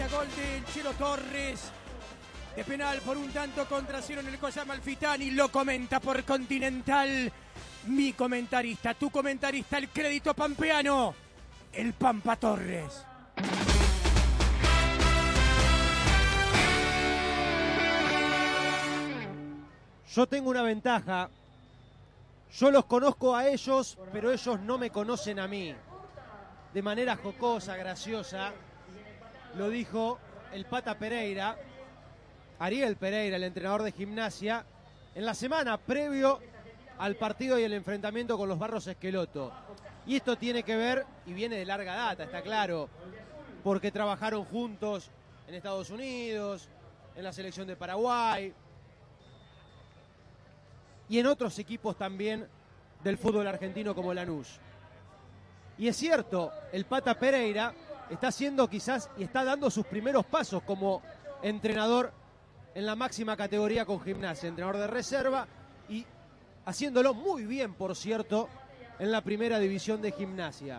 para gol del Chelo Torres. De penal por 1-0 en el Colla Amalfitani. Lo comenta por Continental mi comentarista, tu comentarista, el crédito pampeano, el Pampa Torres. Yo tengo una ventaja. Yo los conozco a ellos, pero ellos no me conocen a mí. De manera jocosa, graciosa, lo dijo el Pata Pereira, Ariel Pereira, el entrenador de Gimnasia, en la semana previo al partido y el enfrentamiento con los Barros Esqueloto. Y esto tiene que ver, y viene de larga data, está claro, porque trabajaron juntos en Estados Unidos, en la selección de Paraguay, y en otros equipos también del fútbol argentino como Lanús. Y es cierto, el Pata Pereira está haciendo quizás y está dando sus primeros pasos como entrenador en la máxima categoría con Gimnasia, entrenador de reserva, y haciéndolo muy bien, por cierto, en la primera división de Gimnasia.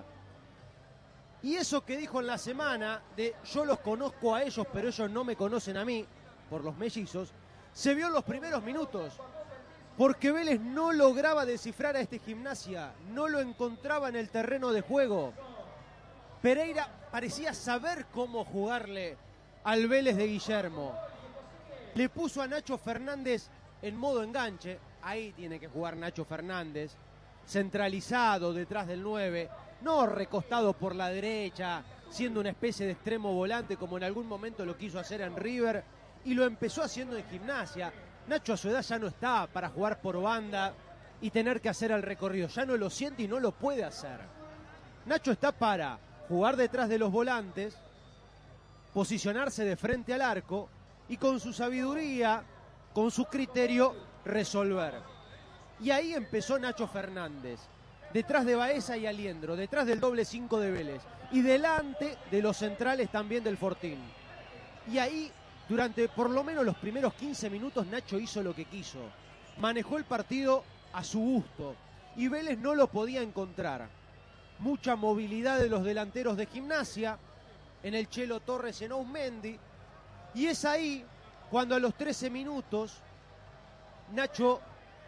Y eso que dijo en la semana de yo los conozco a ellos, pero ellos no me conocen a mí, por los mellizos, se vio en los primeros minutos. Porque Vélez no lograba descifrar a este Gimnasia, no lo encontraba en el terreno de juego. Pereira parecía saber cómo jugarle al Vélez de Guillermo. Le puso a Nacho Fernández en modo enganche, ahí tiene que jugar Nacho Fernández, centralizado detrás del 9, no recostado por la derecha, siendo una especie de extremo volante como en algún momento lo quiso hacer en River, y lo empezó haciendo en Gimnasia. Nacho a su edad ya no está para jugar por banda y tener que hacer el recorrido. Ya no lo siente y no lo puede hacer. Nacho está para jugar detrás de los volantes, posicionarse de frente al arco y con su sabiduría, con su criterio, resolver. Y ahí empezó Nacho Fernández, detrás de Baeza y Aliendro, detrás del doble 5 de Vélez y delante de los centrales también del Fortín. Y ahí, durante por lo menos los primeros 15 minutos, Nacho hizo lo que quiso. Manejó el partido a su gusto y Vélez no lo podía encontrar. Mucha movilidad de los delanteros de Gimnasia, en el Chelo Torres, en Ausmendi. Y es ahí cuando a los 13 minutos Nacho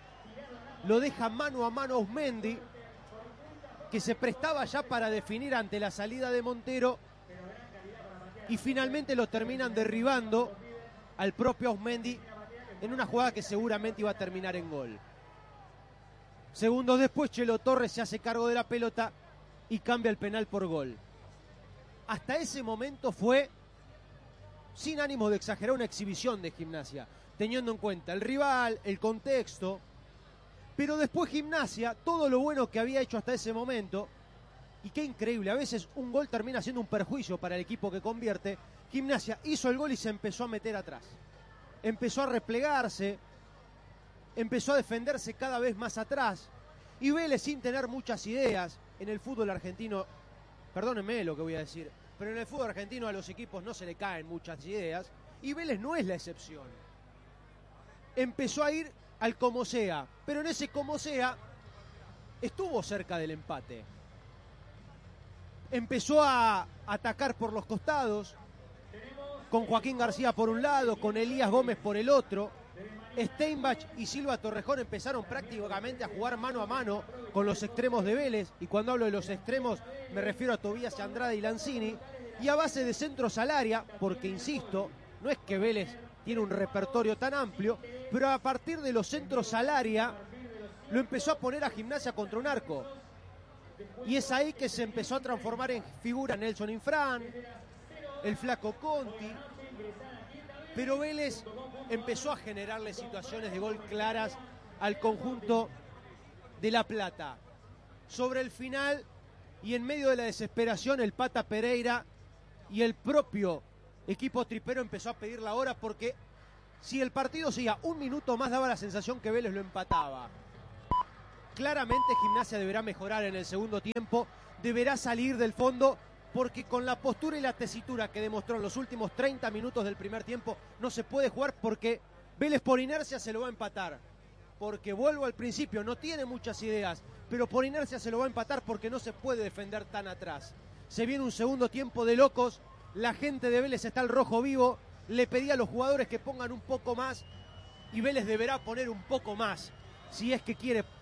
lo deja mano a mano a Ausmendi, que se prestaba ya para definir ante la salida de Montero. Y finalmente lo terminan derribando al propio Ausmendi en una jugada que seguramente iba a terminar en gol. Segundos después, Chelo Torres se hace cargo de la pelota y cambia el penal por gol. Hasta ese momento fue, sin ánimo de exagerar, una exhibición de Gimnasia, teniendo en cuenta el rival, el contexto. Pero después Gimnasia, todo lo bueno que había hecho hasta ese momento, y qué increíble, a veces un gol termina siendo un perjuicio para el equipo que convierte. Gimnasia hizo el gol y se empezó a meter atrás. Empezó a replegarse, empezó a defenderse cada vez más atrás. Y Vélez, sin tener muchas ideas, en el fútbol argentino, perdónenme lo que voy a decir, pero en el fútbol argentino a los equipos no se le caen muchas ideas, y Vélez no es la excepción. Empezó a ir al como sea, pero en ese como sea estuvo cerca del empate. Empezó a atacar por los costados, con Joaquín García por un lado, con Elías Gómez por el otro. Steinbach y Silva Torrejón empezaron prácticamente a jugar mano a mano con los extremos de Vélez, y cuando hablo de los extremos me refiero a Tobías Andrade y Lanzini, y a base de centros al área, porque insisto, no es que Vélez tiene un repertorio tan amplio, pero a partir de los centros al área lo empezó a poner a Gimnasia contra un arco. Y es ahí que se empezó a transformar en figura Nelson Infran, el Flaco Conti. Pero Vélez empezó a generarle situaciones de gol claras al conjunto de La Plata. Sobre el final y en medio de la desesperación, el Pata Pereira y el propio equipo tripero empezó a pedir la hora, porque si el partido seguía un minuto más daba la sensación que Vélez lo empataba. Claramente Gimnasia deberá mejorar en el segundo tiempo, deberá salir del fondo, porque con la postura y la tesitura que demostró en los últimos 30 minutos del primer tiempo no se puede jugar, porque Vélez por inercia se lo va a empatar. Porque vuelvo al principio, no tiene muchas ideas, pero por inercia se lo va a empatar porque no se puede defender tan atrás. Se viene un segundo tiempo de locos la gente de Vélez está al rojo vivo, le pedí a los jugadores que pongan un poco más y Vélez deberá poner un poco más si es que quiere